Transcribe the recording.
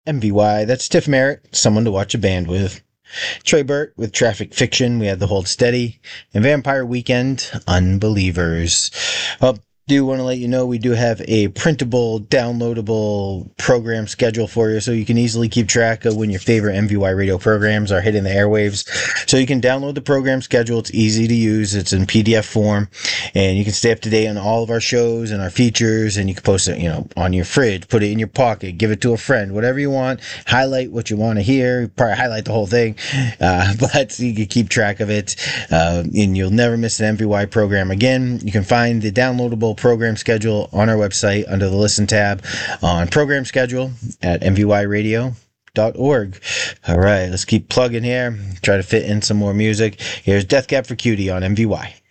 MVY, that's Tiff Merritt, Someone to Watch a Band With. Trey Burt with Traffic Fiction, we had The Hold Steady. And Vampire Weekend, Unbelievers. Well, do want to let you know we do have a printable, downloadable program schedule for you so you can easily keep track of when your favorite MVY radio programs are hitting the airwaves. So you can download the program schedule. It's easy to use. It's in PDF form, and you can stay up to date on all of our shows and our features, and you can post it, on your fridge, put it in your pocket, give it to a friend, whatever you want. Highlight what you want to hear. Probably highlight the whole thing, but you can keep track of it, and you'll never miss an MVY program again. You can find the downloadable program schedule on our website under the Listen tab on Program Schedule at mvyradio.org. All right, let's keep plugging here. Try to fit in some more music. Here's Death Cab for Cutie on MVY.